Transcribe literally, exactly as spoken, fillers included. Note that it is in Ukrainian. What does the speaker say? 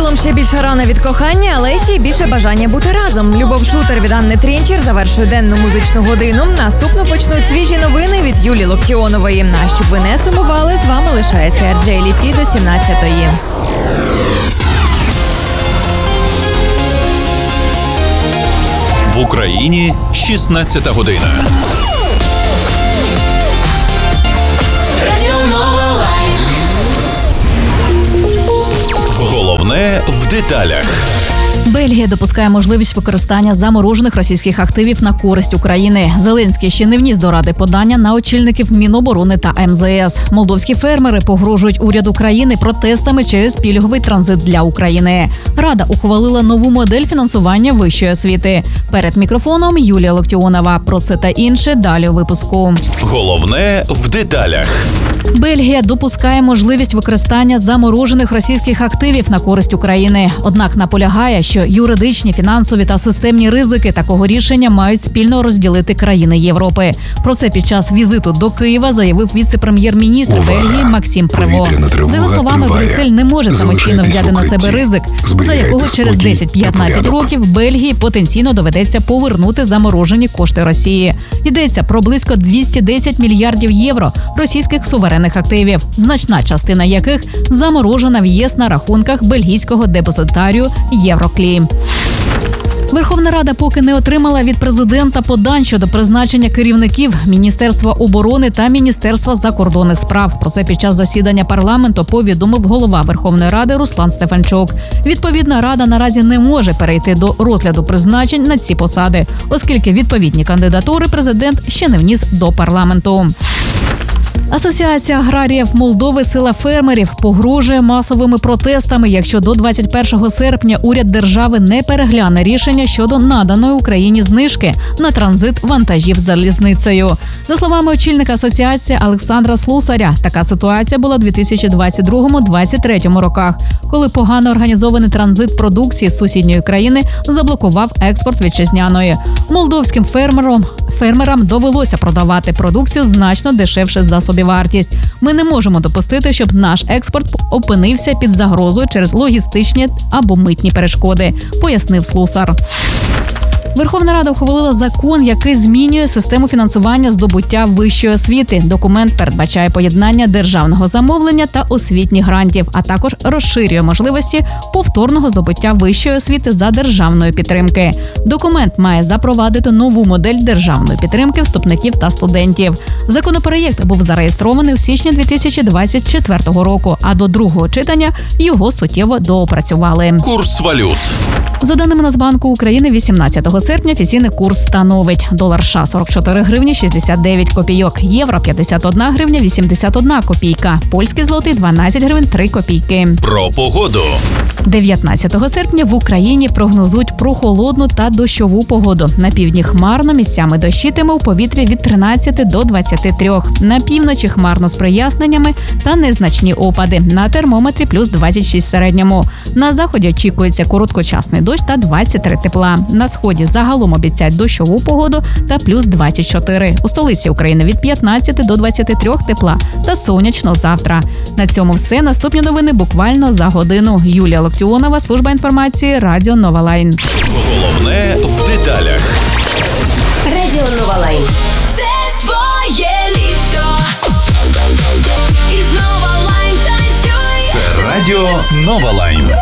Крилом ще більше рана від кохання, але ще й більше бажання бути разом. Любов Шутер від Анни Трінчер завершує денну музичну годину. Наступно почнуть свіжі новини від Юлії Локтіонової. А щоб ви не сумували, з вами лишається Ар Джей Ліфі до сімнадцятої. В Україні шістнадцята година. Головне в деталях. Бельгія допускає можливість використання заморожених російських активів на користь України. Зеленський ще не вніс до Ради подання на очільників Міноборони та ем зе ес. Молдовські фермери погрожують уряду країни протестами через пільговий транзит для України. Рада ухвалила нову модель фінансування вищої освіти. Перед мікрофоном Юлія Локтіонова. Про це та інше далі у випуску. Головне в деталях. Бельгія допускає можливість використання заморожених російських активів на користь України. Однак наполягає, що юридичні, фінансові та системні ризики такого рішення мають спільно розділити країни Європи. Про це під час візиту до Києва заявив віце-прем'єр-міністр Бельгії Максим Прево. За його словами, Брюссель не може самостійно взяти на себе ризик, за якого через десять-п'ятнадцять років Бельгії потенційно доведеться повернути заморожені кошти Росії. Йдеться про близько двісті десять мільярдів євро російських суверенних активів, значна частина яких заморожена в ЄС на рахунках бельгійського депозитарію Євроклі. Верховна Рада поки не отримала від президента подань щодо призначення керівників Міністерства оборони та Міністерства закордонних справ. Про це під час засідання парламенту повідомив голова Верховної Ради Руслан Стефанчук. Відповідна Рада наразі не може перейти до розгляду призначень на ці посади, оскільки відповідні кандидатури президент ще не вніс до парламенту. Асоціація аграріїв Молдови «Сила фермерів» погрожує масовими протестами, якщо до двадцять першого серпня уряд держави не перегляне рішення щодо наданої Україні знижки на транзит вантажів залізницею. За словами очільника асоціації Олександра Слусаря, така ситуація була у дві тисячі двадцять другому - двадцять третьому роках, коли погано організований транзит продукції з сусідньої країни заблокував експорт вітчизняної. Молдовським фермерам, фермерам довелося продавати продукцію значно дешевше за собівартість. Ми не можемо допустити, щоб наш експорт опинився під загрозою через логістичні або митні перешкоди, пояснив Слусар. Верховна Рада ухвалила закон, який змінює систему фінансування здобуття вищої освіти. Документ передбачає поєднання державного замовлення та освітніх грантів, а також розширює можливості повторного здобуття вищої освіти за державної підтримки. Документ має запровадити нову модель державної підтримки вступників та студентів. Законопроєкт був зареєстрований у січні дві тисячі двадцять четвертого року, а до другого читання його суттєво доопрацювали. Курс валют. За даними Нацбанку України, вісімнадцятого серпня офіційний курс становить: долар США – сорок чотири гривні шістдесят дев'ять копійок, євро – п'ятдесят одна гривня вісімдесят одна копійка, польський злотий – дванадцять гривень три копійки. Про погоду. дев'ятнадцятого серпня в Україні прогнозують прохолодну та дощову погоду. На півдні хмарно, місцями дощитиме, у повітрі від тринадцяти до двадцяти трьох. На півночі хмарно з проясненнями та незначні опади. На термометрі плюс двадцять шість в середньому. На заході очікується короткочасний дощ та двадцять три тепла. На сході загалом обіцяють дощову погоду та плюс двадцять чотири. У столиці України від п'ятнадцяти до двадцяти трьох тепла та сонячно завтра. На цьому все. Наступні новини буквально за годину. Юлія Локтіонова, служба інформації, Радіо Нова Лайн. Головне в деталях. Радіо Нова Лайн. Це твоє літо. І знову Лайн танцює. Це Радіо Нова Лайн.